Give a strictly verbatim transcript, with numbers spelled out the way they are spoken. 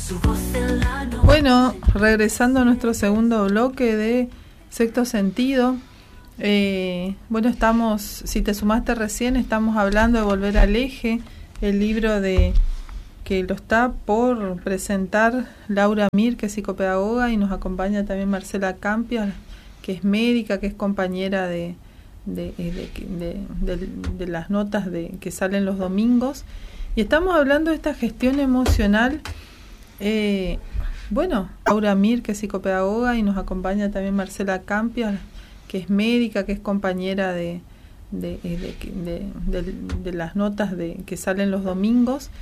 Bueno, regresando a nuestro segundo bloque de Sexto Sentido. Eh, bueno, estamos, si te sumaste recién, estamos hablando de Volver al Eje, el libro de que lo está por presentar Laura Mir, que es psicopedagoga, y nos acompaña también Marcela Campia, que es médica, que es compañera de, de, de, de, de, de las notas de, que salen los domingos. Y estamos hablando de esta gestión emocional. Eh, bueno, Laura Mir, que es psicopedagoga, y nos acompaña también Marcela Campia, que es médica, que es compañera de, de, de, de, de, de, de las notas de, que salen los domingos.